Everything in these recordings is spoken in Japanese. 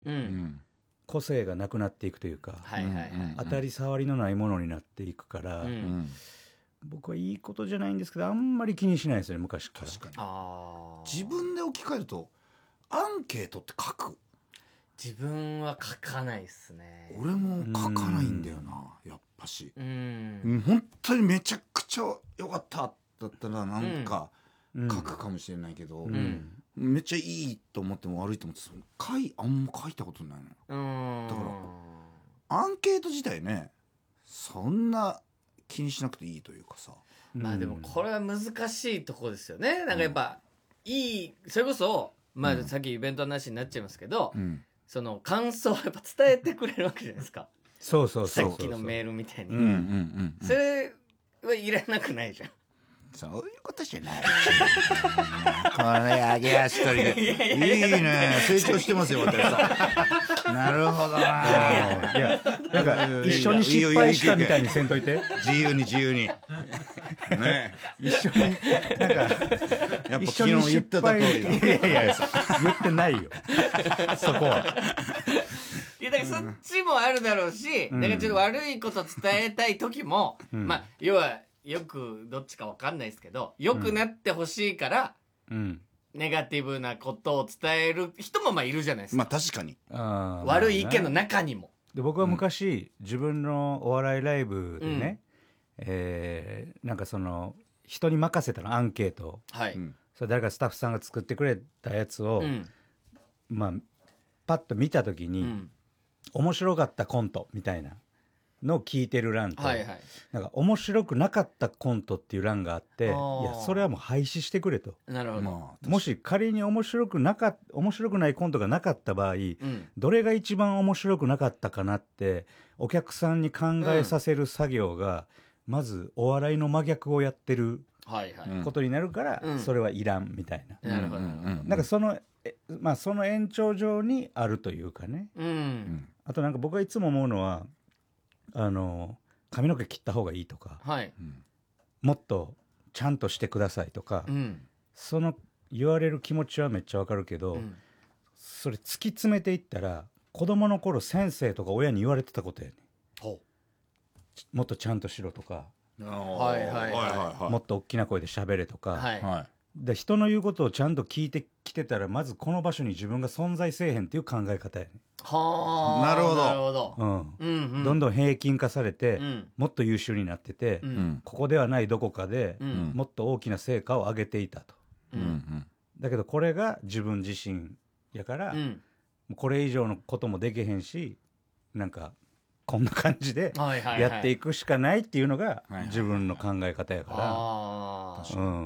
ううんん個性がなくなっていくというか、 はいはいはい当たり障りのないものになっていくから、 うん僕はいいことじゃないんですけど、あんまり気にしないですよね、昔から。 確かにあー自分で置き換えるとアンケートって書く？ 自分は書かないっすね。 俺も書かないんだよな、やっぱし。本当にめちゃくちゃ良かっただったらなんか書くかもしれないけど、めっちゃいいと思っても悪いと思ってあんま書いたことないの。だからアンケート自体ね、そんな気にしなくていいというかさ。 まあでもこれは難しいとこですよね。なんかやっぱそれこそまあさっきイベントの話になっちゃいますけど、その感想をやっぱ伝えてくれるわけじゃないですか。 そうそうそうそう。 さっきのメールみたいに。 そそれはいらなくないじゃん。 そういうことじゃない。これあげ足取りでいいね、成長してますよ私さん。なるほどな。 いや、なんか一緒に失敗したみたいにせんといて。 自由にね。 一緒になんかやっぱ一昨日言って緒に失た通りだ。 敗。いやいや言ってないよ。そこは。 いやだからそっちもあるだろうし、だからちょっと悪いこと伝えたい時も、まあ要はよくどっちかわかんないですけど、良くなってほしいから、ネガティブなことを伝える人もまあいるじゃないですか。 まあ確かに。 悪い意見の中にも。 で僕は昔、自分のお笑いライブでね、なんかその人に任せたのアンケートを、それ誰かスタッフさんが作ってくれたやつを、まあパッと見た時に、面白かったコントみたいなのを聞いてる欄と、なんか面白くなかったコントっていう欄があって、いやそれはもう廃止してくれと。 なるほど。 もし仮に面白くないコントがなかった場合、どれが一番面白くなかったかなってお客さんに考えさせる作業が、まずお笑いの真逆をやってることになるから、それはいらんみたいな。 なるほど。 なんかその延長上にあるというかね。あとなんか僕がいつも思うのは、髪の毛切った方がいいとか、もっとちゃんとしてくださいとか、その言われる気持ちはめっちゃわかるけど、それ突き詰めていったら子供の頃先生とか親に言われてたことやね。もっとちゃんとしろとか、もっと大きな声で喋れとか、で人の言うことをちゃんと聞いてきてたら、まずこの場所に自分が存在せえへんっていう考え方やね。 はあ、 なるほど。 なるほど。 どんどん平均化されて、もっと優秀になってて、ここではないどこかで、もっと大きな成果を上げていたと。だけどこれが自分自身やから、これ以上のこともできへんし、なんかこんな感じでやっていくしかないっていうのが自分の考え方やから。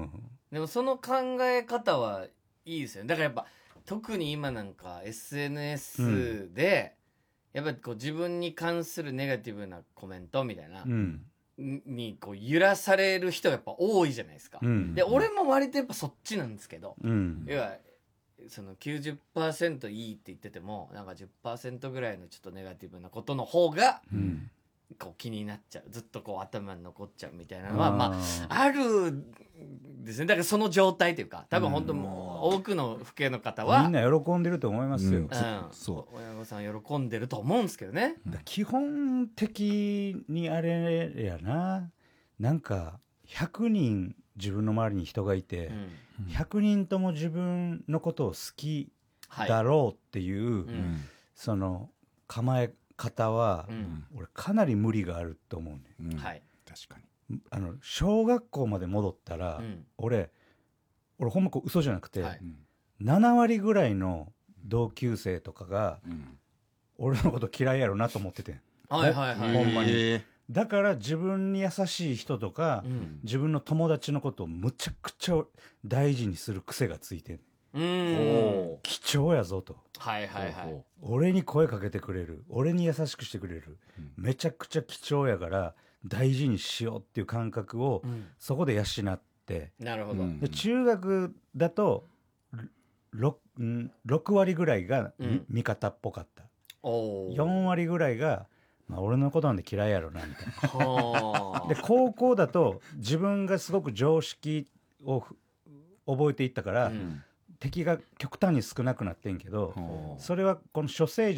でもその考え方はいいですよね。だからやっぱ特に今なんか SNS で、やっぱりこう自分に関するネガティブなコメントみたいな、にこう揺らされる人がやっぱ多いじゃないですか。で俺も割とやっぱそっちなんですけど、要はその 90% いいって言っててもなんか 10% ぐらいのちょっとネガティブなことの方が、こう気になっちゃう、ずっとこう頭に残っちゃうみたいなのはまああるですね。だからその状態というか、多分本当もう多くの父兄の方はみんな喜んでると思いますよ。 そう親御さん喜んでると思うんですけどね。 基本的にあれやな、なんか100人自分の周りに人がいて、100人とも自分のことを好きだろうっていう、その構え方は、俺かなり無理があると思うね。 確かに。 小学校まで戻ったら、俺ほんま嘘じゃなくて、7割ぐらいの同級生とかが、俺のこと嫌いやろなと思ってて、ほんまに。だから自分に優しい人とか、自分の友達のことをむちゃくちゃ大事にする癖がついてん。貴重やぞと。俺に声かけてくれる、俺に優しくしてくれる、めちゃくちゃ貴重やから大事にしようっていう感覚を、そこで養って。 なるほど。 で中学だと 6割ぐらいが味方っぽかった。4割ぐらいが、まあ、俺のことなんで嫌いやろなみたいな。で高校だと自分がすごく常識を覚えていったから、 敵が極端に少なくなってんけど、それはこの処世